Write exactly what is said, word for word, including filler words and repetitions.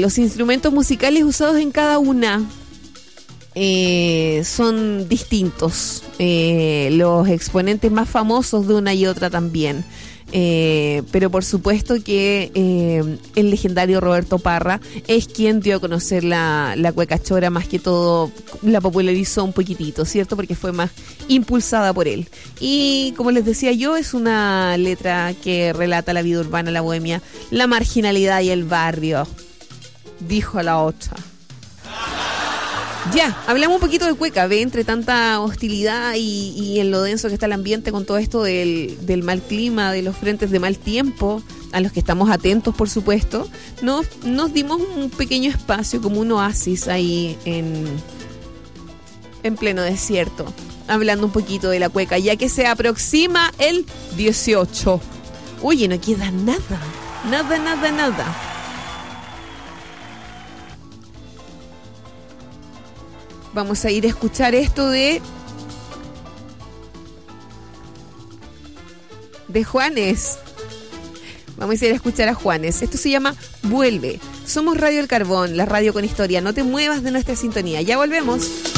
los instrumentos musicales usados en cada una eh, son distintos. Eh, los exponentes más famosos de una y otra también. Eh, pero por supuesto que eh, el legendario Roberto Parra es quien dio a conocer la, la cueca chora, más que todo la popularizó un poquitito, ¿cierto? Porque fue más impulsada por él. Y como les decía yo, es una letra que relata la vida urbana, la bohemia, la marginalidad y el barrio. Dijo la otra. Ya, hablamos un poquito de cueca, ve, entre tanta hostilidad y, y en lo denso que está el ambiente con todo esto del, del mal clima, de los frentes de mal tiempo, a los que estamos atentos, por supuesto, nos, nos dimos un pequeño espacio, como un oasis ahí en, en pleno desierto, hablando un poquito de la cueca, ya que se aproxima el dieciocho. Oye, no queda nada, nada, nada, nada. Vamos a ir a escuchar esto de de Juanes. Vamos a ir a escuchar a Juanes. Esto se llama Vuelve. Somos Radio El Carbón, la radio con historia. No te muevas de nuestra sintonía. Ya volvemos.